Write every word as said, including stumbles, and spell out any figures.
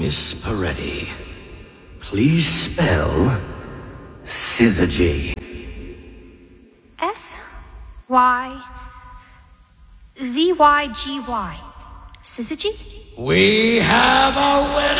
Miss Peretti, please spell Syzygy. S Y Z Y G Y. Syzygy? We have a winner!